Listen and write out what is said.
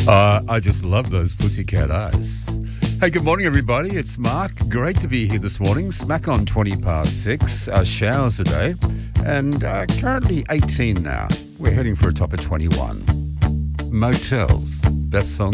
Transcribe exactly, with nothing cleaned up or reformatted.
Uh, I just love those pussycat eyes. Hey, good morning, everybody. It's Mark. Great to be here this morning. Smack on twenty past six. Uh, showers today. And uh, currently eighteen now. We're heading for a top of twenty-one. Motels. Best song